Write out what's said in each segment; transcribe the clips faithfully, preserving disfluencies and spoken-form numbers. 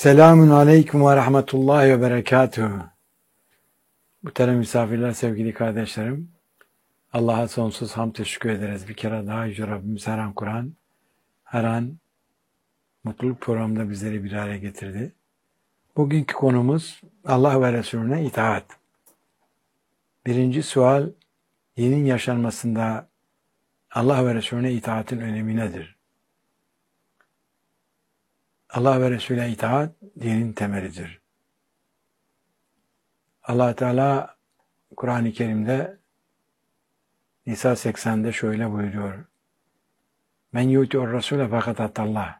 Selamun aleyküm ve rahmetullahi ve berekatuhu. Muhterem misafirler, sevgili kardeşlerim. Allah'a sonsuz hamd teşekkür ederiz. Bir kere daha Yüce Rabbimiz her an Kur'an, her an mutluluk programında bizleri bir araya getirdi. Bugünkü konumuz Allah ve Resulüne itaat. Birinci sual, dinin yaşanmasında Allah ve Resulüne itaatin önemi nedir? Allah ve Resulüne itaat dinin temelidir. Allah Teala Kur'an-ı Kerim'de Nisa seksende şöyle buyuruyor. Men yuti'ur Rasule fakat atallah.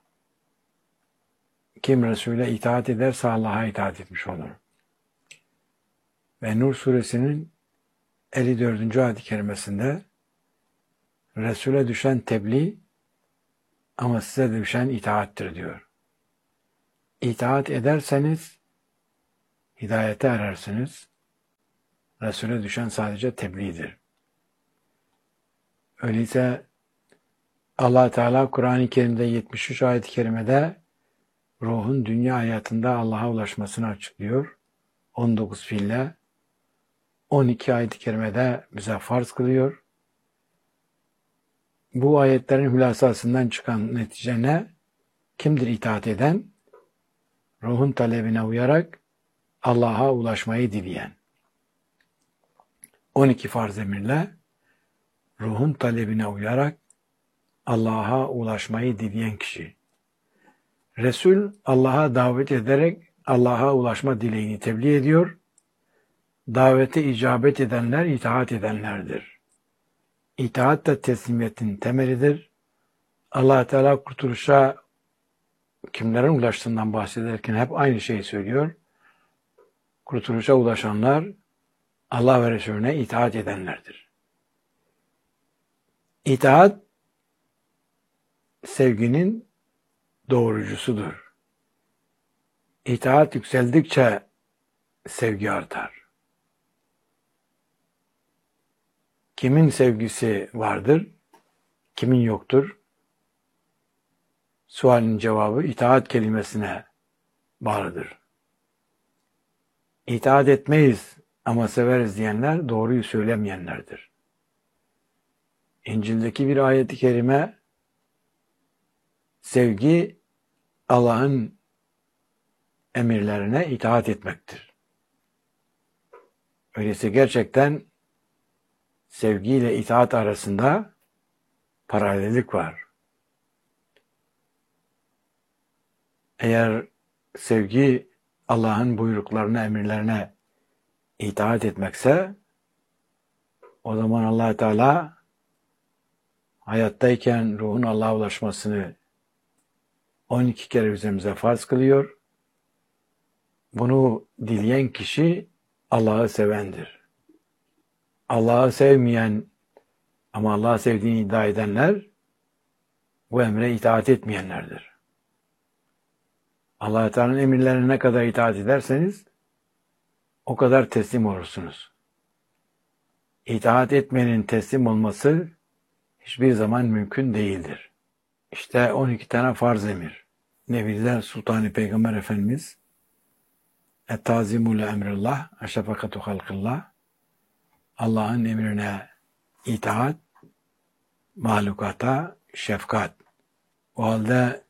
Kim Resul'e itaat ederse Allah'a itaat etmiş olur. Ve Nur suresinin elli dördüncü ayet-i kerimesinde Resul'e düşen tebliğ ama size düşen itaattir diyor. İtaat ederseniz hidayete erersiniz. Resul'e düşen sadece tebliğdir. Öyleyse Allah Teala Kur'an-ı Kerim'de yetmiş üç ayet-i kerimede ruhun dünya hayatında Allah'a ulaşmasını açıklıyor. on dokuz fiille. on iki ayet-i kerimede bize farz kılıyor. Bu ayetlerin hülasasından çıkan netice ne? Kimdir itaat eden? Ruhun talebine uyarak Allah'a ulaşmayı dileyen. on iki farz emirle ruhun talebine uyarak Allah'a ulaşmayı dileyen kişi. Resul Allah'a davet ederek Allah'a ulaşma dileğini tebliğ ediyor. Davete icabet edenler itaat edenlerdir. İtaat da teslimiyetin temelidir. Allah Teala kurtuluşa kimlerin ulaştığından bahsederken hep aynı şeyi söylüyor. Kurtuluşa ulaşanlar Allah ve Resulüne itaat edenlerdir. İtaat sevginin doğrucusudur. İtaat yükseldikçe sevgi artar. Kimin sevgisi vardır, kimin yoktur? Sualin cevabı itaat kelimesine bağlıdır. İtaat etmeyiz ama severiz diyenler doğruyu söylemeyenlerdir. İncil'deki bir ayet-i kerime sevgi Allah'ın emirlerine itaat etmektir. Öyleyse gerçekten sevgi ile itaat arasında paralellik var. Eğer sevgi Allah'ın buyruklarına, emirlerine itaat etmekse o zaman Allah Teala hayattayken ruhun Allah'a ulaşmasını on iki kere üzerimize farz kılıyor. Bunu dileyen kişi Allah'ı sevendir. Allah'ı sevmeyen ama Allah'ı sevdiğini iddia edenler bu emre itaat etmeyenlerdir. Allah Teala'nın emirlerine ne kadar itaat ederseniz o kadar teslim olursunuz. İtaat etmeyenin teslim olması hiçbir zaman mümkün değildir. İşte on iki tane farz emir. Nebiler Sultanı Peygamber Efendimiz Et-tazimu li emrillah, eşefakatu halkillah. Allah'ın emrine itaat, mahlukata şefkat. O halde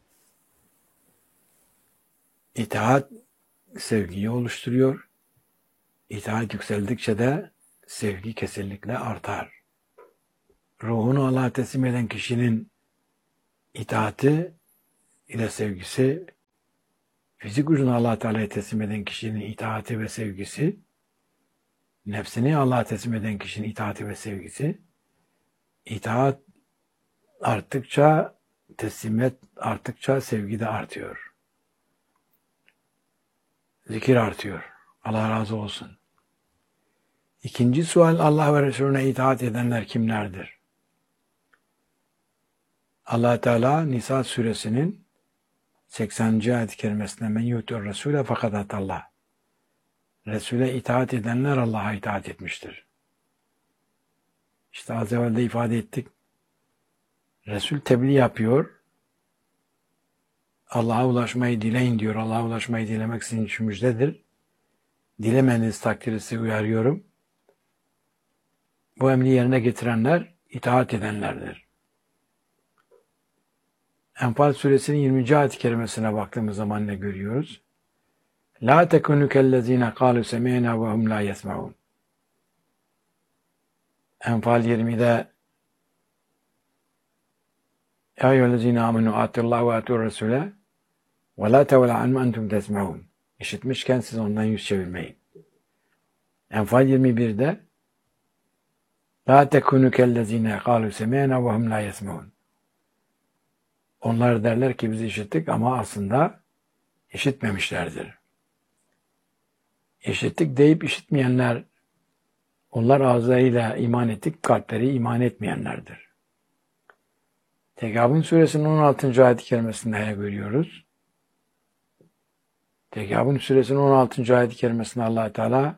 itaat sevgiyi oluşturuyor. İtaat yükseldikçe de sevgi kesinlikle artar. Ruhunu Allah'a teslim eden kişinin itaati ile sevgisi, fizik ucunu Allah Teala'ya teslim eden kişinin itaati ve sevgisi, nefsini Allah'a teslim eden kişinin itaati ve sevgisi, itaat arttıkça, teslimiyet arttıkça sevgi de artıyor. Zikir artıyor. Allah razı olsun. İkinci sual, Allah ve Resulüne itaat edenler kimlerdir? Allah Teala Nisa suresinin sekseninci ayet-i kerimesinde men yutur Resul'e fakat atallah. Resul'e itaat edenler Allah'a itaat etmiştir. İşte az evvel de ifade ettik. Resul tebliğ yapıyor. Allah'a ulaşmayı dileyin diyor. Allah'a ulaşmayı dilemek sizin için müjdedir. Dilemeniz takdirde sizi uyarıyorum. Bu emri yerine getirenler itaat edenlerdir. Enfal suresinin yirminci ayet-i kerimesine baktığımız zaman ne görüyoruz? La tekunu kellezine kalu semi'na ve hum la yesmaun. Enfal yirmide Ya eyyühellezine amenu atillahu ve atur resule ve la tevle anme entum tesmaun. İşitmişken siz ondan yüz çevirmeyin. Enfal yirmi birde La tekunu kellezine kalu semi'na ve hum la yesmaun. Onlar derler ki biz işittik ama aslında işitmemişlerdir. İşittik deyip işitmeyenler, onlar ağızlarıyla iman ettik, kalpleri iman etmeyenlerdir. Tegabun suresinin on altıncı ayet-i kerimesinde görüyoruz. Tegabun suresinin on altıncı ayet-i kerimesinde Allah Teala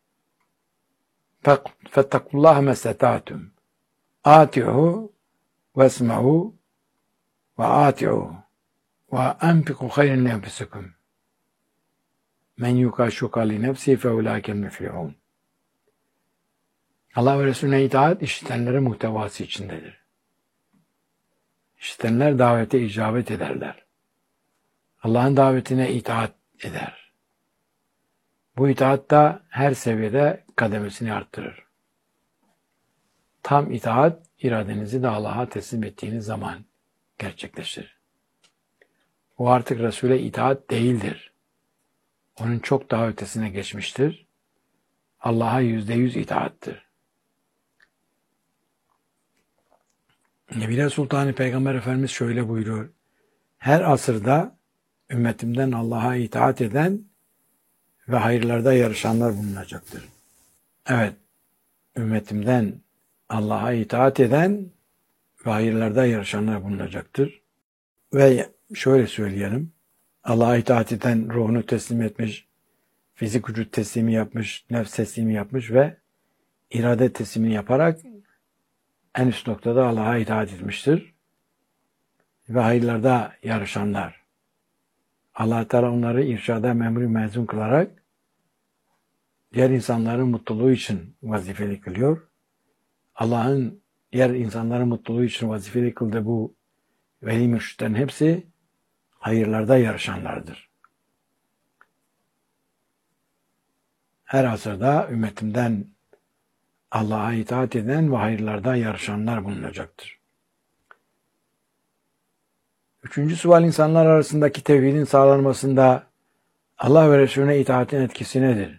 fettakullaha mesteta'tum ati'u vesma'u ve ati'u ve enfiku hayrin lenfusikum men yukaşuka li nefsi fe ulâkel müflihûn. Allah ve Resulüne itaat işitenlere muhtevası içindedir. İşitenler davete icabet ederler. Allah'ın davetine itaat eder. Bu itaat da her seviyede kademesini arttırır. Tam itaat, iradenizi de Allah'a teslim ettiğiniz zaman gerçekleşir. O artık Resul'e itaat değildir. Onun çok daha ötesine geçmiştir. Allah'a yüzde yüz itaattır. Nebile Sultanı Peygamber Efendimiz şöyle buyuruyor. Her asırda ümmetimden Allah'a itaat eden ve hayırlarda yarışanlar bulunacaktır. Evet, ümmetimden Allah'a itaat eden ve hayırlarda yarışanlar bulunacaktır. Ve şöyle söyleyelim, Allah'a itaat eden ruhunu teslim etmiş, fizik vücut teslimi yapmış, nefs teslimi yapmış ve irade teslimini yaparak en üst noktada Allah'a itaat etmiştir. Ve hayırlarda yarışanlar. Allah Teala onları irşada memur mezun kılarak diğer insanların mutluluğu için vazifeli kılıyor. Allah'ın diğer insanların mutluluğu için vazifeli kıldığı bu veli mürşitlerin hepsi hayırlarda yarışanlardır. Her asırda ümmetimden Allah'a itaat eden ve hayırlarda yarışanlar bulunacaktır. Üçüncü sual, insanlar arasındaki tevhidin sağlanmasında Allah ve Resulüne itaatin etkisi nedir?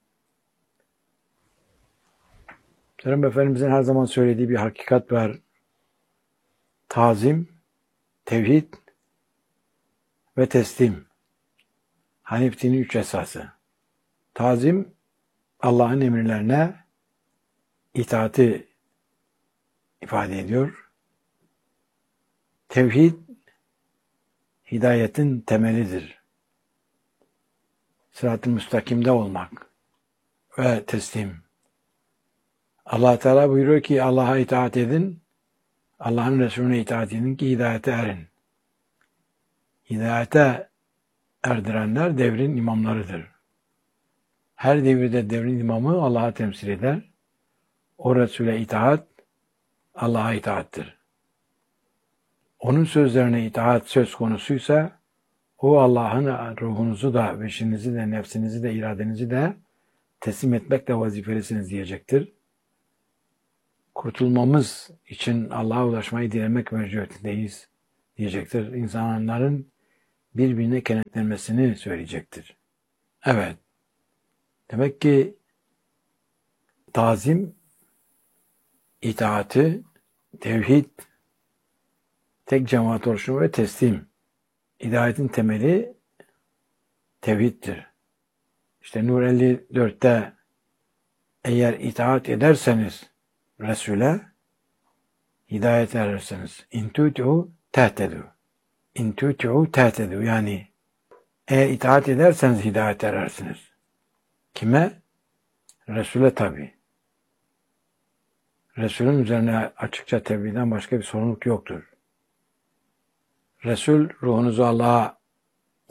Peygamber Efendimizin her zaman söylediği bir hakikat var. Tazim, tevhid ve teslim. Hanif dini üç esası. Tazim, Allah'ın emirlerine itaati ifade ediyor. Tevhid, hidayetin temelidir. Sırat-ı müstakimde olmak ve teslim. Allah Teala buyuruyor ki Allah'a itaat edin, Allah'ın Resulüne itaat edin ki hidayete erin. Hidayete erdirenler devrin imamlarıdır. Her devirde devrin imamı Allah'a temsil eder. O Resul'e itaat, Allah'a itaattir. Onun sözlerine itaat söz konusuysa, o Allah'ın ruhunuzu da, beşinizi de, nefsinizi de, iradenizi de teslim etmekle vazifelisiniz diyecektir. Kurtulmamız için Allah'a ulaşmayı dilemek mecburiyetindeyiz diyecektir. İnsanların birbirine kenetlenmesini söyleyecektir. Evet. Demek ki tazim, itaati, tevhid, tek cemaat oluşumu ve teslim. Hidayetin temeli tevhiddir. İşte Nur elli dörtte eğer itaat ederseniz Resul'e hidayet erersiniz. İntütü tehtedü. İntütü tehtedü. Yani eğer itaat ederseniz hidayet erersiniz. Kime? Resul'e tabi. Resul'ün üzerine açıkça tebliğden başka bir sorumluluk yoktur. Resul ruhunuzu Allah'a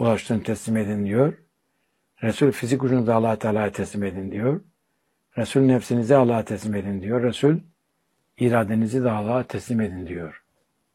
ulaştığını teslim edin diyor. Resul fizik gücünüzü Allah Teala'ya teslim edin diyor. Resul nefsinizi Allah'a teslim edin diyor. Resul iradenizi de Allah'a teslim edin diyor.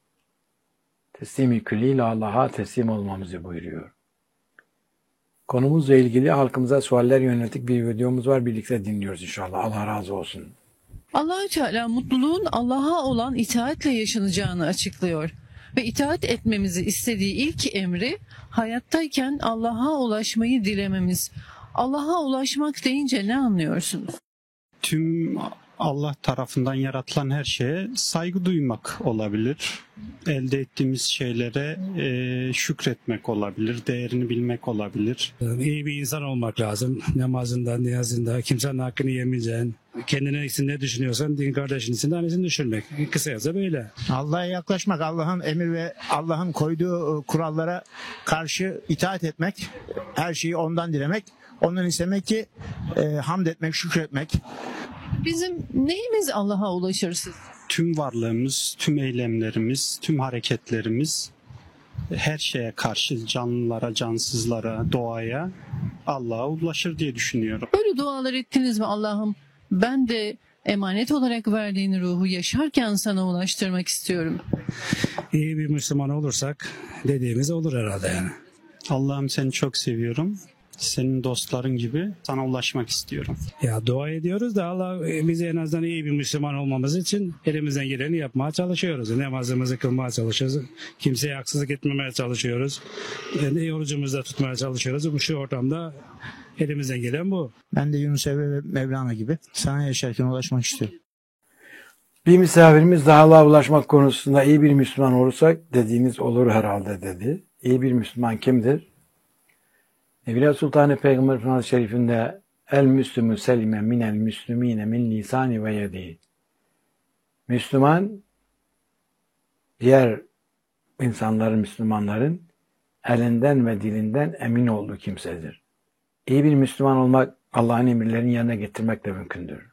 Teslimi külliyle Allah'a teslim olmamızı buyuruyor. Konumuzla ilgili halkımıza sualler yönelik bir videomuz var. Birlikte dinliyoruz inşallah. Allah razı olsun. Allah-u Teala mutluluğun Allah'a olan itaatle yaşanacağını açıklıyor. Ve itaat etmemizi istediği ilk emri hayattayken Allah'a ulaşmayı dilememiz. Allah'a ulaşmak deyince ne anlıyorsunuz? Tüm Allah tarafından yaratılan her şeye saygı duymak olabilir. Elde ettiğimiz şeylere e, şükretmek olabilir, değerini bilmek olabilir. İyi bir insan olmak lazım. Namazında, niyazında, kimsenin hakkını yemeyeceksin. Kendine için ne düşünüyorsan din kardeşin için de aynısını düşünmek. Kısacası böyle. Allah'a yaklaşmak, Allah'ın emir ve Allah'ın koyduğu kurallara karşı itaat etmek, her şeyi ondan dilemek, ondan istemek ki e, hamd etmek, şükretmek. Bizim neyimiz Allah'a ulaşır siz? Tüm varlığımız, tüm eylemlerimiz, tüm hareketlerimiz her şeye karşı canlılara, cansızlara, doğaya Allah'a ulaşır diye düşünüyorum. Böyle dualar ettiniz mi Allah'ım? Ben de emanet olarak verdiğin ruhu yaşarken sana ulaştırmak istiyorum. İyi bir Müslüman olursak dediğimiz olur herhalde yani. Allah'ım seni çok seviyorum. Senin dostların gibi sana ulaşmak istiyorum. Ya dua ediyoruz da Allah bize en azından iyi bir Müslüman olmamız için elimizden geleni yapmaya çalışıyoruz. Namazımızı kılmaya çalışıyoruz. Kimseye haksızlık etmemeye çalışıyoruz. Yani orucumuzu da tutmaya çalışıyoruz. Bu şu ortamda elimizden gelen bu. Ben de Yunus Emre ve Mevlana gibi sana yaşarken ulaşmak istiyorum. Bir misafirimiz daha Allah'a ulaşmak konusunda iyi bir Müslüman olursak dediğiniz olur herhalde dedi. İyi bir Müslüman kimdir? Evliya Sultan Peygamber Efendimiz Şerifinde el müslümü selime minel müslümine min lisani ve yedi. Müslüman diğer insanların, Müslümanların elinden ve dilinden emin olduğu kimsedir. İyi bir Müslüman olmak Allah'ın emirlerini yerine getirmekle mümkündür.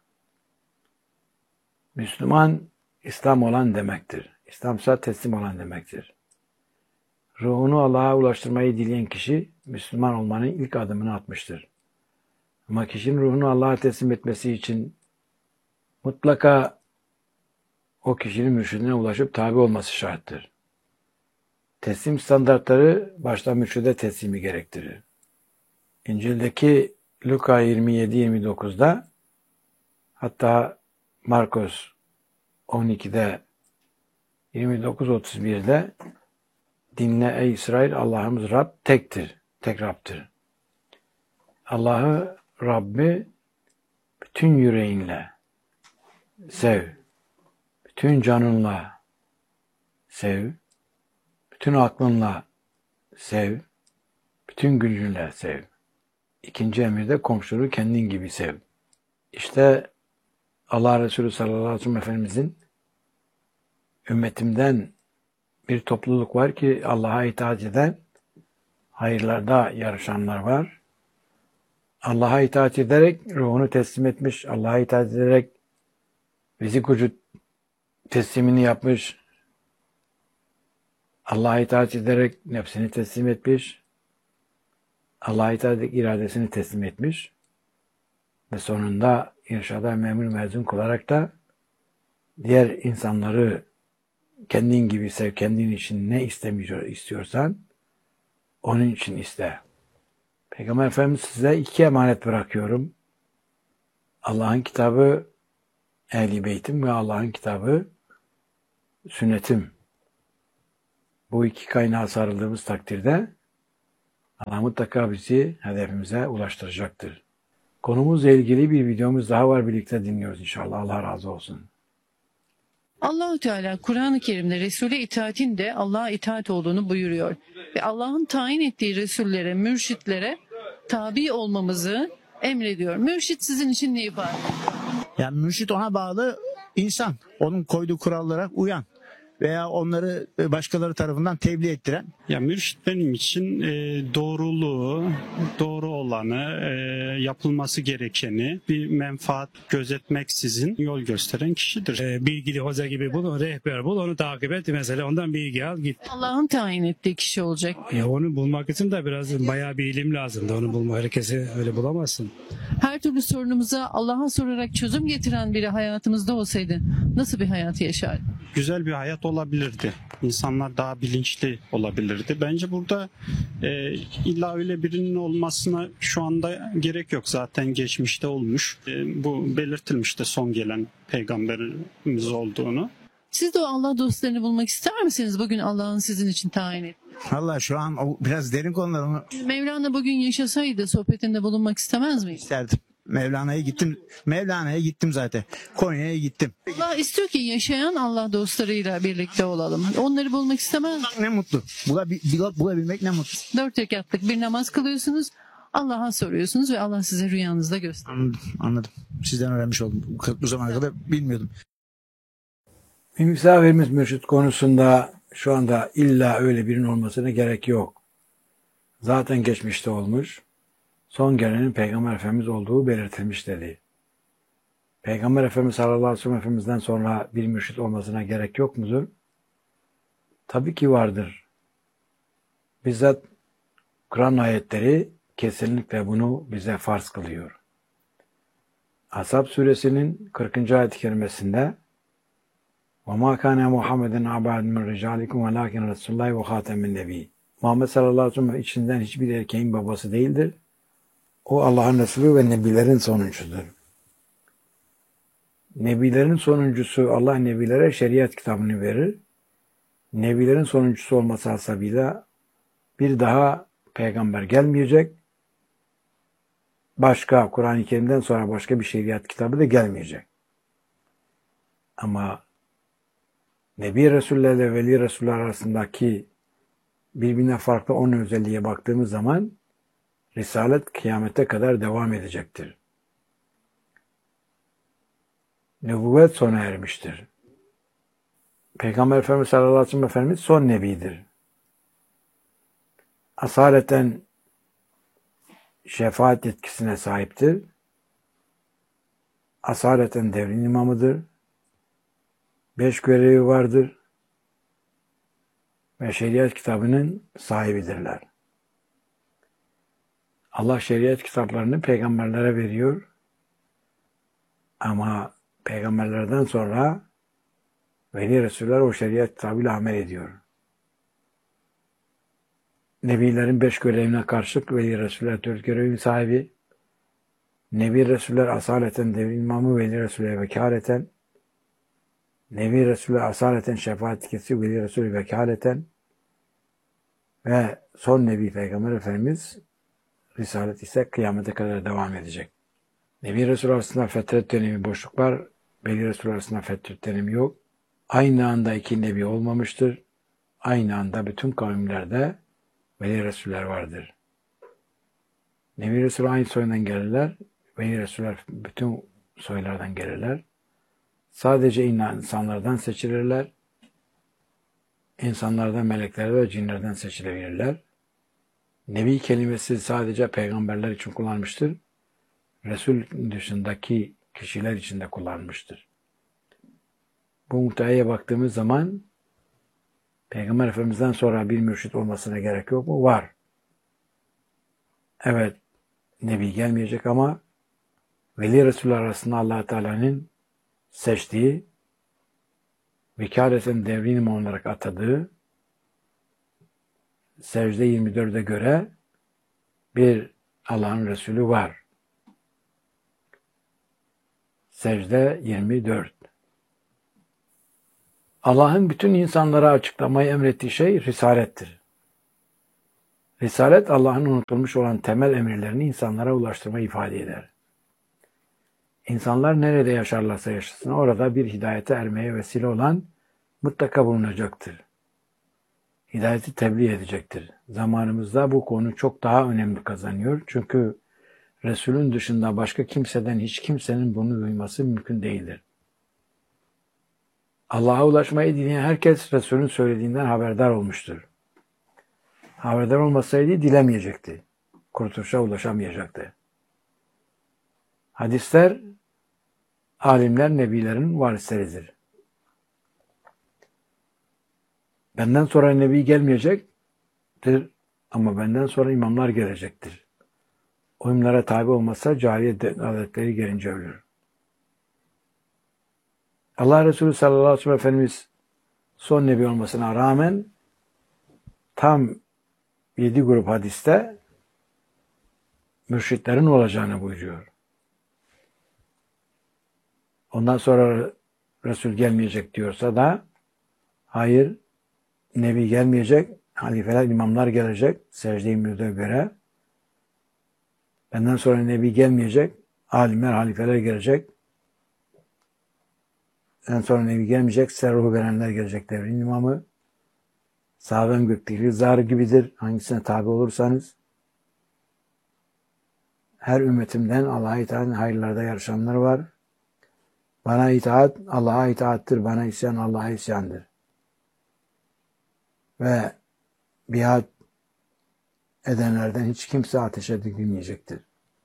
Müslüman İslam olan demektir. İslamsa teslim olan demektir. Ruhunu Allah'a ulaştırmayı dileyen kişi Müslüman olmanın ilk adımını atmıştır. Ama kişinin ruhunu Allah'a teslim etmesi için mutlaka o kişinin mürşidine ulaşıp tabi olması şarttır. Teslim standartları başta mürşide teslimi gerektirir. İncil'deki Luka yirmi yedi yirmi dokuzda hatta Markos on ikide yirmi dokuz otuz birde dinle ey İsrail, Allah'ımız Rab tektir, tek Rab'dır. Allah'ı Rabbi bütün yüreğinle sev, bütün canınla sev, bütün aklınla sev, bütün gücünle sev. İkinci emirde komşunu kendin gibi sev. İşte Allah Resulü sallallahu aleyhi ve sellem Efendimizin ümmetimden bir topluluk var ki Allah'a itaat eden, hayırlarda yarışanlar var. Allah'a itaat ederek ruhunu teslim etmiş, Allah'a itaat ederek fizik vücut teslimini yapmış, Allah'a itaat ederek nefsini teslim etmiş, Allah'a itaat ederek iradesini teslim etmiş ve sonunda irşada memur mezun olarak da diğer insanları kendin gibi sev, kendin için ne istemiyor, istiyorsan onun için iste. Peygamber Efendimiz size iki emanet bırakıyorum. Allah'ın kitabı Ehl-i Beytim ve Allah'ın kitabı sünnetim. Bu iki kaynağa sarıldığımız takdirde Allah mutlaka bizi hedefimize ulaştıracaktır. Konumuzla ilgili bir videomuz daha var. Birlikte dinliyoruz inşallah. Allah razı olsun. Allah-u Teala Kur'an-ı Kerim'de Resul'e itaatin de Allah'a itaat olduğunu buyuruyor. Ve Allah'ın tayin ettiği Resullere, mürşitlere tabi olmamızı emrediyor. Mürşit sizin için ne ifade ediyor? Yani mürşit ona bağlı insan. Onun koyduğu kurallara uyan. veya onları e, başkaları tarafından tebliğ ettiren. Ya mürşit benim için e, doğruluğu, doğru olanı, e, yapılması gerekeni bir menfaat gözetmeksizin yol gösteren kişidir. E, bilgili hoca gibi bul, rehber bul, onu takip et. Mesela ondan bilgi al git. Allah'ın tayin ettiği kişi olacak. E, onu bulmak için de biraz bayağı bir ilim lazım da onu bulma. Herkesi öyle bulamazsın. Her türlü sorunumuza Allah'a sorarak çözüm getiren biri hayatımızda olsaydı nasıl bir hayat yaşardı? Güzel bir hayat olabilirdi. İnsanlar daha bilinçli olabilirdi. Bence burada e, illa öyle birinin olmasına şu anda gerek yok. Zaten geçmişte olmuş. E, bu belirtilmişti son gelen peygamberimiz olduğunu. Siz de o Allah dostlarını bulmak ister misiniz? Bugün Allah'ın sizin için tayin etti. Valla şu an o biraz derin konular, onu Mevlana bugün yaşasaydı sohbetinde bulunmak istemez miydi? isterdim. Mevlana'ya gittim. Mevlana'ya gittim zaten. Konya'ya gittim. Allah istiyor ki yaşayan Allah dostlarıyla birlikte olalım. Onları bulmak istemez mi? Ne mutlu. Bulabil, bulabilmek ne mutlu. Dört rekatlık bir namaz kılıyorsunuz. Allah'a soruyorsunuz ve Allah size rüyanızda gösteriyor. Anladım. Anladım. Sizden öğrenmiş oldum. Bu, bu zamana kadar bilmiyordum. Bir misafirimiz mürşit konusunda şu anda illa öyle birinin olmasına gerek yok. Zaten geçmişte olmuş. Son gelenin Peygamber Efendimiz olduğu belirtilmiş dedi. Peygamber Efendimiz sallallahu aleyhi ve sellem Efendimiz'den sonra bir mürşit olmasına gerek yok mudur? Tabii ki vardır. Bizzat Kur'an ayetleri kesinlikle bunu bize farz kılıyor. Ashab suresinin kırkıncı ayet-i kerimesinde وَمَا كَانَ مُحَمَّدًا عَبَادٍ مِنْ رِجَالِكُمْ وَلَاكِنْ رَسُولُ اللّٰهِ وَخَاتَمِ النَّبِيِّ Muhammed sallallahu aleyhi ve sellem içinden hiçbir erkeğin babası değildir. O Allah'ın Resulü ve Nebilerin sonuncusudur. Nebilerin sonuncusu, Allah Nebilere şeriat kitabını verir. Nebilerin sonuncusu olması hasabıyla bir daha peygamber gelmeyecek. Başka, Kur'an-ı Kerim'den sonra başka bir şeriat kitabı da gelmeyecek. Ama Nebi Resullerle Veli Resuller arasındaki birbirine farklı on özelliğe baktığımız zaman Risalet kıyamete kadar devam edecektir. Nübüvvet sona ermiştir. Peygamber Efendimiz sallallahu aleyhi ve sellem Efendimiz son nebidir. Asaleten şefaat yetkisine sahiptir. Asaleten devrin imamıdır. Beş görevi vardır. Ve şeriat kitabının sahibidirler. Allah şeriat kitaplarını peygamberlere veriyor. Ama peygamberlerden sonra Veli Resuller o şeriat kitabıyla amel ediyor. Nebilerin beş görevine karşılık Veli Resuller dört görevin sahibi. Nebi Resuller asaleten devrin imamı, Veli Resuller vekaleten. Nebi Resuller asaleten şefaat yetkisi, Veli Resuller vekaleten. Ve son Nebi Peygamber Efendimiz Risalet ise kıyamete kadar devam edecek. Nebi Resul arasında fetret dönemi boşluk var. Veli Resul arasında fetret dönemi yok. Aynı anda iki Nebi olmamıştır. Aynı anda bütün kavimlerde Veli Resuller vardır. Nebi Resul aynı soyundan gelirler. Veli Resuller bütün soylardan gelirler. Sadece insanlardan seçilirler. İnsanlardan, meleklerden ve cinlerden seçilebilirler. Nebi kelimesi sadece peygamberler için kullanmıştır. Resul dışındaki kişiler için de kullanmıştır. Bu muhtevaya baktığımız zaman Peygamber Efendimiz'den sonra bir mürşit olmasına gerek yok mu? Var. Evet, Nebi gelmeyecek ama Veli Resuller arasında Allah Teala'nın seçtiği, vekaleten devrin imam olarak atadığı Secde yirmi dörde göre bir Allah'ın Resulü var. Secde yirmi dört. Allah'ın bütün insanlara açıklamayı emrettiği şey risalettir. Risalet Allah'ın unutulmuş olan temel emirlerini insanlara ulaştırmayı ifade eder. İnsanlar nerede yaşarlarsa yaşasın orada bir hidayete ermeye vesile olan mutlaka bulunacaktır. Hidayeti tebliğ edecektir. Zamanımızda bu konu çok daha önemli kazanıyor. Çünkü Resulün dışında başka kimseden hiç kimsenin bunu duyması mümkün değildir. Allah'a ulaşmayı dileyen herkes Resul'ün söylediğinden haberdar olmuştur. Haberdar olmasaydı dilemeyecekti. Kurtuluşa ulaşamayacaktı. Hadisler, alimler, nebilerin varisleridir. Benden sonra nebi gelmeyecektir ama benden sonra imamlar gelecektir. O imamlara tabi olmazsa cahiliye adetleri gelince ölür. Allah Resulü sallallahu aleyhi ve sellem Efendimiz son nebi olmasına rağmen tam yedi grup hadiste mürşitlerin olacağını buyuruyor. Ondan sonra Resul gelmeyecek diyorsa da hayır, nebi gelmeyecek, halifeler, imamlar gelecek secde-i mürdeye göre. Benden sonra nebi gelmeyecek, alimler, halifeler gelecek. En sonra nebi gelmeyecek, size ruhu verenler gelecek devrin imamı. Sahabem gökteki zar gibidir. Hangisine tabi olursanız. Her ümmetimden Allah'a itaat hayırlarda yarışanlar var. Bana itaat Allah'a itaattir. Bana isyan Allah'a isyandır. Ve biat edenlerden hiç kimse ateşe dikilmeyecektir.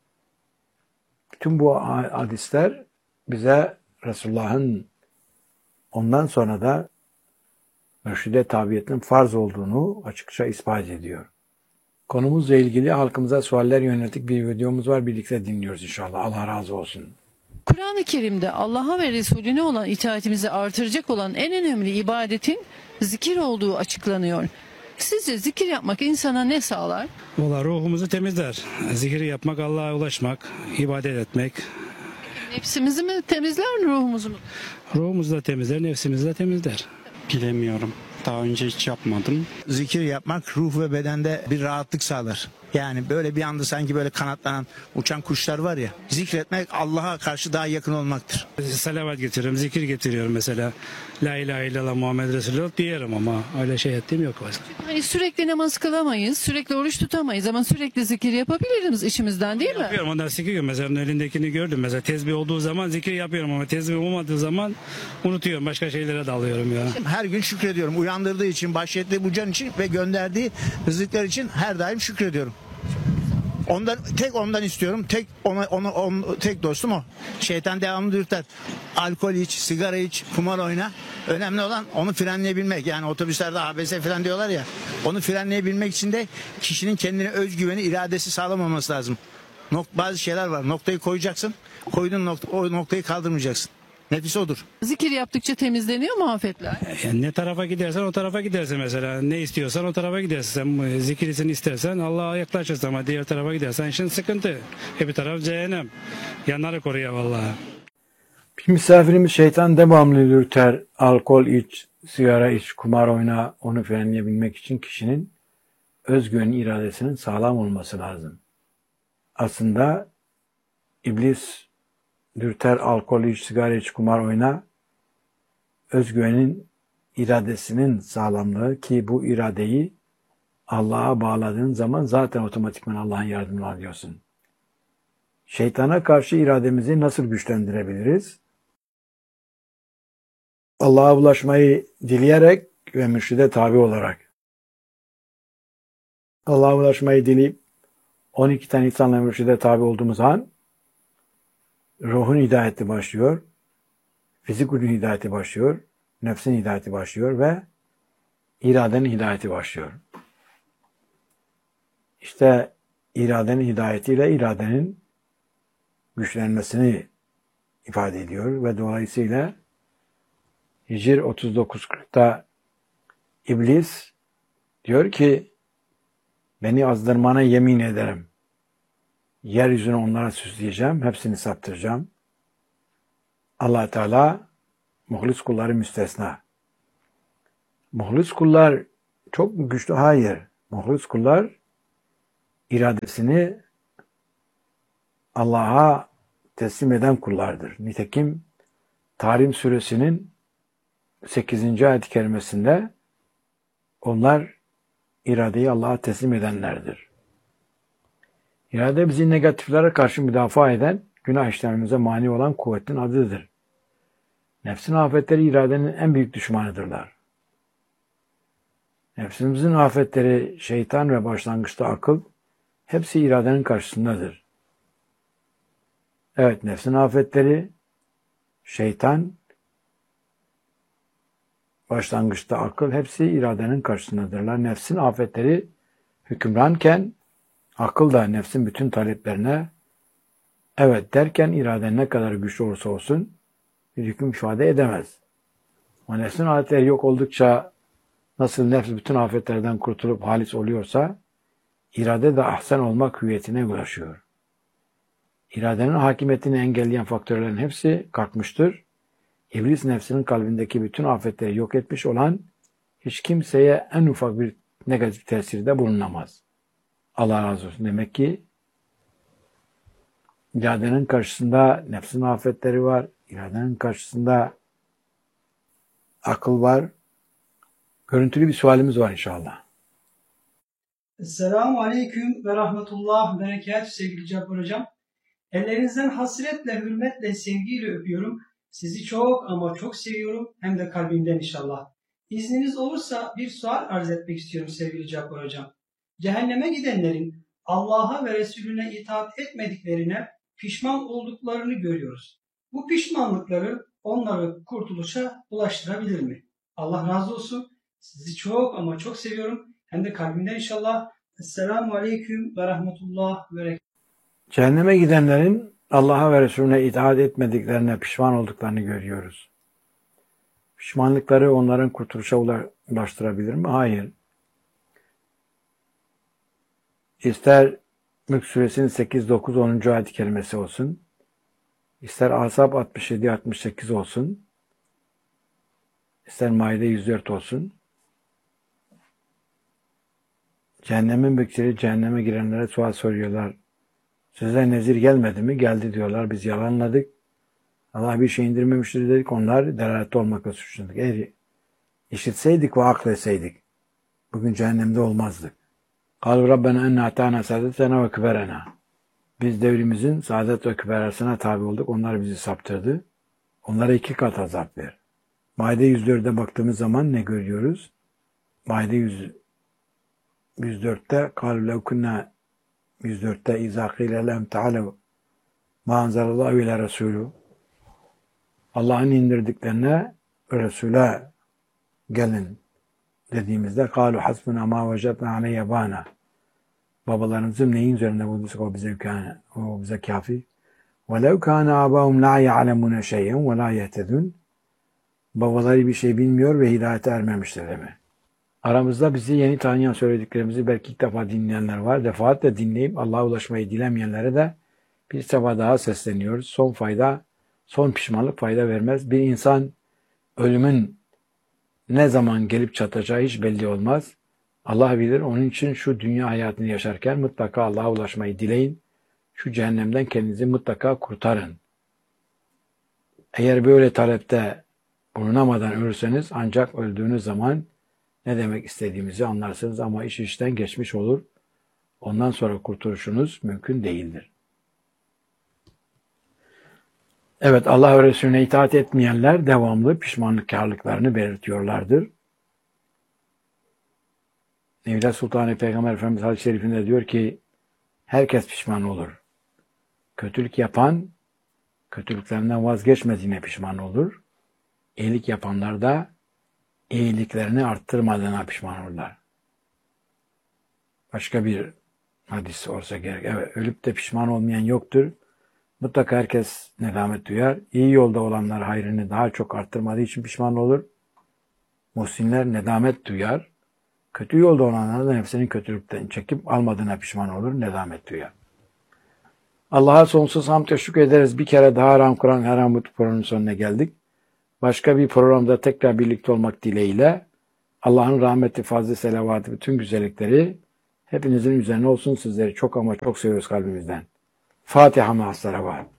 Bütün bu hadisler bize Resulullah'ın ondan sonra da mürşide tabiyetinin farz olduğunu açıkça ispat ediyor. Konumuzla ilgili halkımıza sualler yönelik bir videomuz var. Birlikte dinliyoruz inşallah. Allah razı olsun. Kur'an-ı Kerim'de Allah'a ve Resulüne olan itaatimizi artıracak olan en önemli ibadetin zikir olduğu açıklanıyor. Sizce zikir yapmak insana ne sağlar? Valla ruhumuzu temizler. Zikir yapmak, Allah'a ulaşmak, ibadet etmek. Nefsimizi mi temizler, ruhumuzu mu? Ruhumuzu da temizler, nefsimizi de temizler. Bilemiyorum. Daha önce hiç yapmadım. Zikir yapmak ruh ve bedende bir rahatlık sağlar. Yani böyle bir anda sanki böyle kanatlanan uçan kuşlar var ya. Zikretmek Allah'a karşı daha yakın olmaktır. Salavat getiriyorum, zikir getiriyorum mesela. La ilahe illallah Muhammed Resulullah diyelim ama öyle şey ettiğim yok. Hani sürekli namaz kılamayız, sürekli oruç tutamayız ama sürekli zikir yapabiliriz içimizden değil mi? Yapıyorum, ondan zikir mesela onun elindekini gördüm. Mesela tezbih olduğu zaman zikir yapıyorum ama tezbih olmadığı zaman unutuyorum. Başka şeylere dalıyorum ya. Her gün şükrediyorum. Uyandırdığı için, bahşettiği bu can için ve gönderdiği rızıklar için her daim şükrediyorum. Ondan tek ondan istiyorum. Tek ona onu on, tek dostum o. Şeytan devamlı dürter. Alkol iç, sigara iç, kumar oyna. Önemli olan onu frenleyebilmek. Yani otobüslerde A B S falan diyorlar ya. Onu frenleyebilmek için de kişinin kendine özgüveni, iradesi sağlamaması lazım. Nok bazı şeyler var. Noktayı koyacaksın. Koyduğun nokta, o noktayı kaldırmayacaksın. Nefis odur. Zikir yaptıkça temizleniyor mu afetler? Yani ne tarafa gidersen o tarafa gidersin mesela. Ne istiyorsan o tarafa gidersin. Sen zikir için istersen Allah'a yaklaşırsın ama diğer tarafa gidersen işin sıkıntı. Hep bir taraf cehennem. Yanları koruyor vallahi. Bir misafirimiz şeytan devamlı dürter. Alkol iç, sigara iç, kumar oyna. Onu frenleyebilmek için kişinin özgüveni, iradesinin sağlam olması lazım. Aslında iblis dürter, alkol iç, sigara iç, kumar oyna. Özgüvenin, iradesinin sağlamlığı ki bu iradeyi Allah'a bağladığın zaman zaten otomatikman Allah'ın yardımını alıyorsun. Şeytana karşı irademizi nasıl güçlendirebiliriz? Allah'a ulaşmayı dileyerek ve mürşide tabi olarak. Allah'a ulaşmayı dileyip on iki tane insanla mürşide tabi olduğumuz an ruhun hidayeti başlıyor, fizik gücün hidayeti başlıyor, nefsin hidayeti başlıyor ve iradenin hidayeti başlıyor. İşte iradenin hidayetiyle iradenin güçlenmesini ifade ediyor ve dolayısıyla Hicr otuz dokuz kırkta iblis diyor ki beni azdırmana yemin ederim. Yeryüzünü onlara süsleyeceğim, hepsini saptıracağım. Allah Teala muhlis kulları müstesna. Muhlis kullar çok mu güçlü? Hayır. Muhlis kullar iradesini Allah'a teslim eden kullardır. Nitekim Tahrim suresinin sekizinci ayet-i kerimesinde onlar iradeyi Allah'a teslim edenlerdir. İrade bizi negatiflere karşı müdafaa eden, günah işlememize mani olan kuvvetin adıdır. Nefsin afetleri iradenin en büyük düşmanıdırlar. Nefsimizin afetleri şeytan ve başlangıçta akıl, hepsi iradenin karşısındadır. Evet, nefsin afetleri şeytan, başlangıçta akıl, hepsi iradenin karşısındadırlar. Nefsin afetleri hükümranken akıl da nefsin bütün taleplerine evet derken iraden ne kadar güçlü olursa olsun bir hüküm ifade edemez. O nefsin afetleri yok oldukça nasıl nefs bütün afetlerden kurtulup halis oluyorsa irade de ahsen olmak hüviyetine ulaşıyor. İradenin hakimiyetini engelleyen faktörlerin hepsi kalkmıştır. İblis nefsinin kalbindeki bütün afetleri yok etmiş olan hiç kimseye en ufak bir negatif tesirde bulunamaz. Allah razı olsun. Demek ki iradenin karşısında nefsin afetleri var. İradenin karşısında akıl var. Görüntülü bir sualimiz var inşallah. Esselamu Aleyküm ve Rahmetullah ve Berekatuhu sevgili Cabbar Hocam. Ellerinizden hasretle, hürmetle, sevgiyle öpüyorum. Sizi çok ama çok seviyorum. Hem de kalbimden inşallah. İzniniz olursa bir sual arz etmek istiyorum sevgili Cabbar Hocam. Cehenneme gidenlerin Allah'a ve Resulüne itaat etmediklerine pişman olduklarını görüyoruz. Bu pişmanlıkları onları kurtuluşa ulaştırabilir mi? Allah razı olsun. Sizi çok ama çok seviyorum. Hem de kalbimden inşallah. Esselamu Aleyküm ve Rahmetullah ve Berekatuhu. Cehenneme gidenlerin Allah'a ve Resulüne itaat etmediklerine pişman olduklarını görüyoruz. Pişmanlıkları onların kurtuluşa ulaştırabilir mi? Hayır. İster Mülk Suresinin sekiz, dokuz, onuncu ayet-i kerimesi olsun, ister Ahzab altmış yedi, altmış sekiz olsun, ister Maide yüz dört olsun, cehennemin bekçileri cehenneme girenlere sual soruyorlar. Size nezir gelmedi mi? Geldi diyorlar. Biz yalanladık. Allah bir şey indirmemiştir dedik. Onlar delaletli olmakla suçladık. Eğer işitseydik ve akletseydik bugün cehennemde olmazdık. قَالُوا رَبَّنَا اَنَّا اَتَانَا سَادَتَنَا وَكُبَرَنَا Biz devrimizin saadet ve küberasına tabi olduk. Onlar bizi saptırdı. Onlara iki kat azap ver. Maide yüz dörde baktığımız zaman ne görüyoruz? Maide yüz dörtte قَالُوا لَوْ كُنَّا yüz dörtte اِذَا قِيلَ لَهُمْ تَعَالَوْا مَا أَنْزَلَ اللّٰهُ اِلَى رَسُولُهُ Allah'ın indirdiklerine Resul'e gelin dediğimizde قَالُوا حَسْبُنَا مَا وَجَدْنَا عَلَيْهِ يَبَانَا Babalarımızın neyin üzerinde bulduysak o bize, o bize kafi. وَلَوْ كَانَ آبَاهُمْ لَا يَعْلَمُونَ شَيْئًا وَلَا يَهْتَدُونَ Babaları bir şey bilmiyor ve hidayete ermemiştir demek. Aramızda bizi yeni tanıyan söylediklerimizi belki ilk defa dinleyenler var. Defaatle dinleyip Allah'a ulaşmayı dilemeyenlere de bir sefer daha sesleniyoruz. Son fayda, son pişmanlık fayda vermez. Bir insan ölümün ne zaman gelip çatacağı hiç belli olmaz. Allah bilir. Onun için şu dünya hayatını yaşarken mutlaka Allah'a ulaşmayı dileyin. Şu cehennemden kendinizi mutlaka kurtarın. Eğer böyle talepte bulunamadan ölürseniz ancak öldüğünüz zaman ne demek istediğimizi anlarsınız ama iş işten geçmiş olur. Ondan sonra kurtuluşunuz mümkün değildir. Evet, Allah ve Resulüne itaat etmeyenler devamlı pişmanlıkkarlıklarını belirtiyorlardır. Nevla Sultan Peygamber Efendimiz hadis-i şerifinde diyor ki herkes pişman olur. Kötülük yapan kötülüklerinden vazgeçmediğine pişman olur. İyilik yapanlar da iyiliklerini arttırmadığına pişman olurlar. Başka bir hadis olsa gerek. Evet, ölüp de pişman olmayan yoktur. Mutlaka herkes nedamet duyar. İyi yolda olanlar hayrını daha çok arttırmadığı için pişman olur. Muhsinler nedamet duyar. Kötü yolda olanlar da nefsinin kötülükten çekip almadığına pişman olur, nedamet duyar. Allah'a sonsuz hamd teşekkür ederiz. Bir kere daha Haram Kur'an Haram Mutlu programının sonuna geldik. Başka bir programda tekrar birlikte olmak dileğiyle Allah'ın rahmeti, fazla selavatı, bütün güzellikleri hepinizin üzerine olsun. Sizleri çok ama çok seviyoruz kalbimizden. Fatiha mahsara var.